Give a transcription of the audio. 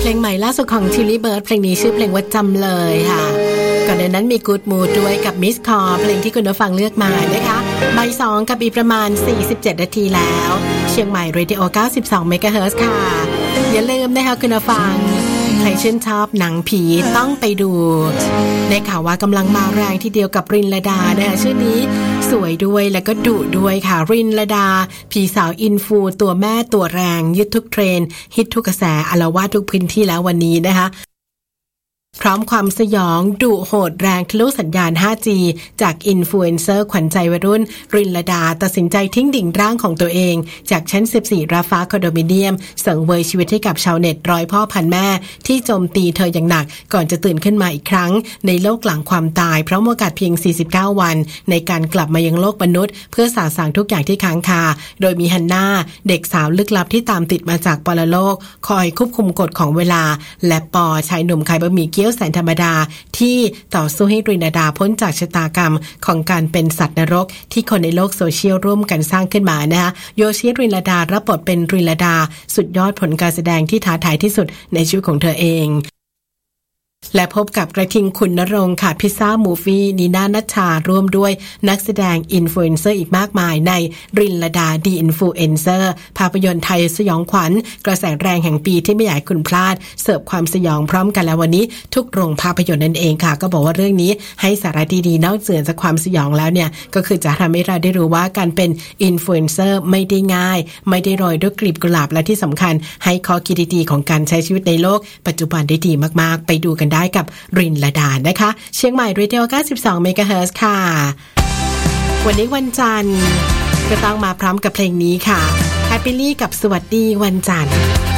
เพลงใหม่ล่าสุดของ Tilly Bird เพลงนี้ชื่อเพลงว่าจำเลยค่ะก่อนหน้านั้นมี Good Mood ด้วยกับ Miss Call เพลงที่คุณผู้ฟังเลือกมานะคะบ่าย 2กับอีกประมาณ47นาทีแล้วเชียงใหม่ Radio 92 MHz ค่ะอย่าลืมนะคะคุณผู้ฟังใครชื่นชอบหนังผีต้องไปดูได้ข่าวว่ากำลังมาแรงทีเดียวกับรินลดานะคะชื่อนี้สวยด้วยแล้วก็ดุด้วยค่ะรินลดาผีสาวอินฟูตัวแม่ตัวแรงยึดทุกเทรนด์ฮิตทุกกระแสอาละวาดทุกพื้นที่แล้ววันนี้นะคะพร้อมความสยองดุโหดแรงทะลุสัญญาณ 5G จากอินฟลูเอนเซอร์ขวัญใจวัยรุ่นรินลดาตัดสินใจทิ้งดิ่งร่างของตัวเองจากชั้น14ราฟ้าคอนโดมิเนียมสังเวยชีวิตให้กับชาวเน็ตร้อยพ่อพันแม่ที่โจมตีเธออย่างหนักก่อนจะตื่นขึ้นมาอีกครั้งในโลกหลังความตายเพราะโอกาสเพียง49วันในการกลับมายังโลกมนุษย์เพื่อสาสางทุกอย่างที่ค้างคาโดยมีฮันน่าเด็กสาวลึกลับที่ตามติดมาจากปรโลกคอยควบคุมกฎของเวลาและปอชายหนุ่มขายบะหมี่เกี๊ยวแสนธรรมดาที่ต่อสู้ให้รินลดาพ้นจากชะตากรรมของการเป็นสัตว์นรกที่คนในโลกโซเชียลร่วมกันสร้างขึ้นมานะคะโยชิรินลดารับบทเป็นรินลดาสุดยอดผลการแสดงที่ท้าทายที่สุดในชีวิตของเธอเองและพบกับกระทิงขุนนรงค์ค่ะพิซซ่ามูฟี่นีน่านัชชาร่วมด้วยนักแสดงอินฟลูเอนเซอร์อีกมากมายในรินลดาดีอินฟลูเอนเซอร์ภาพยนตร์ไทยสยองขวัญกระแสแรงแห่งปีที่ไม่อยากคุณพลาดเสิร์ฟความสยองพร้อมกันแล้ววันนี้ทุกโรงภาพยนตร์นั่นเองค่ะก็บอกว่าเรื่องนี้ให้สาระดีๆนอกจากความสยองแล้วเนี่ยก็คือจะทำให้เราได้รู้ว่าการเป็นอินฟลูเอนเซอร์ไม่ได้ง่ายไม่ได้โรยด้วยกลีบกุหลาบและที่สำคัญให้ข้อคิดดีๆของการใช้ชีวิตในโลกปัจจุบันได้ดีมากๆไปดูกันได้กับรินลดานะคะเชียงใหม่ Radio 92 MHz ค่ะวันนี้วันจันทร์ก็ต้องมาพร้อมกับเพลงนี้ค่ะ Happily กับสวัสดีวันจันทร์